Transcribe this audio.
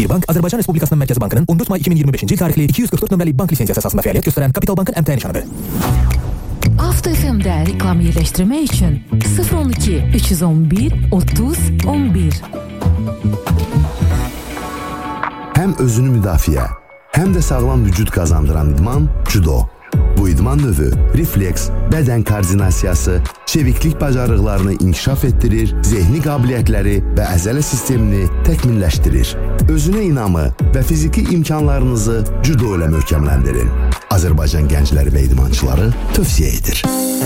Bank, Azərbaycan Respublikasının Mərkəzi Bankının 14 may 2025-ci il tarixli 244 nömrəli bank lisensiyası əsasında fəaliyyət göstərən Kapital Bankın əmtəə nişanıdır. Avto FM-də reklam yerləşdirmək üçün 012 311 30 11. Həm özünü müdafiə, həm də sağlam vücud qazandıran idman judo. Bu idman növü refleks, bədən koordinasiyası, çeviklik bacarıqlarını inkişaf etdirir, zehni qabiliyyətləri və əzələ sistemini təkmilləşdirir. Özünə inamı və fiziki imkanlarınızı judo ilə möhkəmləndirin. Azərbaycan gəncləri və idmançıları tövsiyə edir.